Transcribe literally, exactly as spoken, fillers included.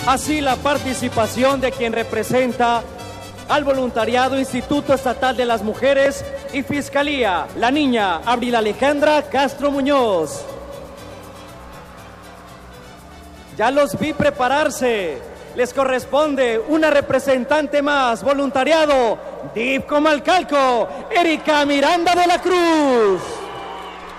Así la participación de quien representa al voluntariado Instituto Estatal de las Mujeres y Fiscalía, la niña Abril Alejandra Castro Muñoz. Ya los vi prepararse. Les corresponde una representante más, voluntariado, D I F Comalcalco, Erika Miranda de la Cruz.